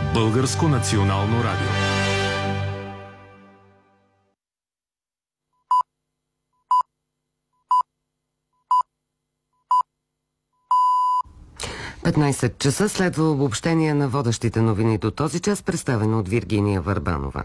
Българско национално радио. Петнайсет часа следва обобщение на водещите новини до този час, представено от Виргиния Върбанова.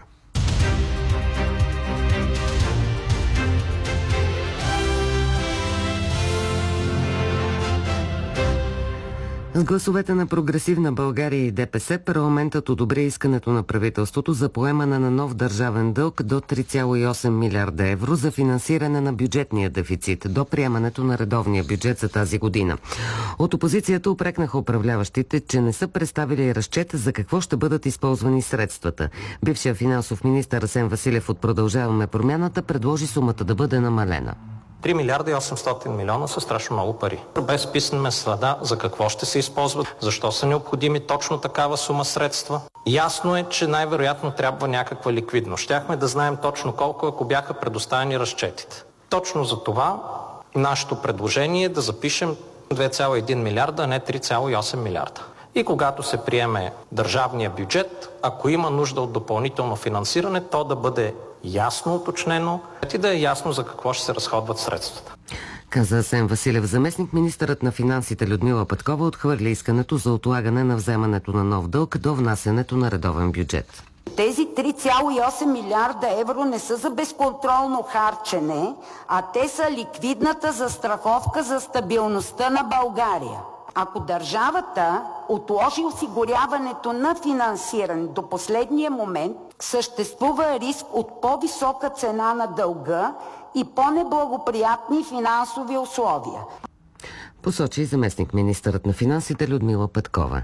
С гласовете на Прогресивна България и ДПС парламентът одобри искането на правителството за поемане на нов държавен дълг до 3,8 милиарда евро за финансиране на бюджетния дефицит до приемането на редовния бюджет за тази година. От опозицията упрекнаха управляващите, че не са представили разчет за какво ще бъдат използвани средствата. Бившият финансов министър Асен Василев от Продължаваме промяната предложи сумата да бъде намалена. 3 милиарда и 800 милиона са страшно много пари. Без писане следа за какво ще се използват, защо са необходими точно такава сума средства. Ясно е, че най-вероятно трябва някаква ликвидност. Щяхме да знаем точно колко, ако бяха предоставени разчетите. Точно за това нашето предложение е да запишем 2,1 милиарда, а не 3,8 милиарда. И когато се приеме държавния бюджет, ако има нужда от допълнително финансиране, то да бъде ясно уточнено и да е ясно за какво ще се разходват средствата. Каза Асен Василев. Заместник министърът на финансите Людмила Петкова отхвърли искането за отлагане на вземането на нов дълг до внасянето на редовен бюджет. Тези 3,8 милиарда евро не са за безконтролно харчене, а те са ликвидната застраховка за стабилността на България. Ако държавата отложи осигуряването на финансиране до последния момент, съществува риск от по-висока цена на дълга и по-неблагоприятни финансови условия. Посочи заместник министърът на финансите Людмила Петкова.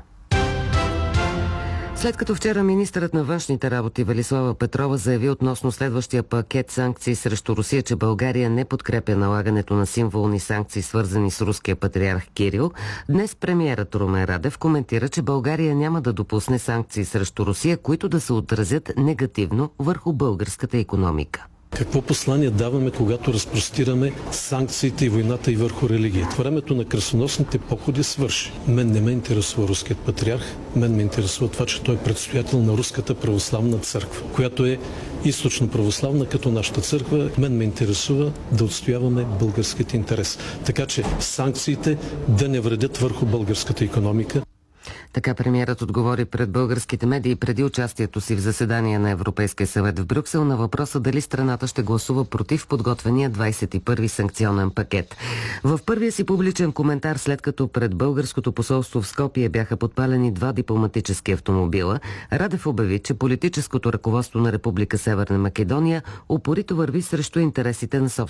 След като вчера министърът на външните работи Велислава Петрова заяви относно следващия пакет санкции срещу Русия, че България не подкрепя налагането на символни санкции, свързани с руския патриарх Кирил, днес премиерът Румен Радев коментира, че България няма да допусне санкции срещу Русия, които да се отразят негативно върху българската икономика. Какво послание даваме, когато разпростираме санкциите и войната и върху религията? Времето на кръстоносните походи свърши. Мен не ме интересува руският патриарх, мен ме интересува това, че той е предстоятел на Руската православна църква, която е източно православна като нашата църква. Мен ме интересува да отстояваме българският интерес. Така че санкциите да не вредят върху българската икономика. Така премиерът отговори пред българските медии преди участието си в заседание на Европейския съвет в Брюксел на въпроса дали страната ще гласува против подготвения 21-и санкционен пакет. В първия си публичен коментар, след като пред българското посолство в Скопие бяха подпалени 2 дипломатически автомобила, Радев обяви, че политическото ръководство на Република Северна Македония упорито върви срещу интересите на собствените